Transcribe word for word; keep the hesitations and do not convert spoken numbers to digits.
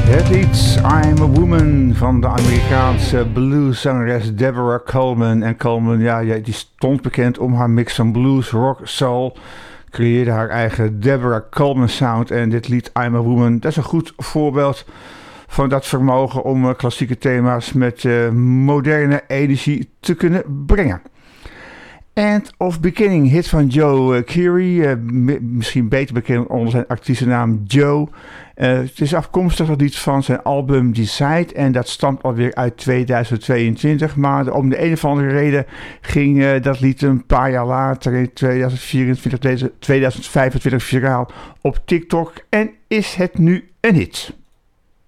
Het lied I'm a Woman van de Amerikaanse blueszangeres Deborah Coleman. En Coleman, ja, ja, die stond bekend om haar mix van blues, rock, soul. Creëerde haar eigen Deborah Coleman sound. En dit lied I'm a Woman, dat is een goed voorbeeld van dat vermogen om uh, klassieke thema's met uh, moderne energie te kunnen brengen. End of Beginning, hit van Joe uh, Keery, uh, m- misschien beter bekend onder zijn artiestennaam Joe. Uh, het is afkomstig dat lied van zijn album Decide en dat stamt alweer uit tweeduizend tweeëntwintig. Maar om de een of andere reden ging uh, dat lied een paar jaar later in tweeduizend vierentwintig, tweeduizend vijfentwintig viraal op TikTok en is het nu een hit.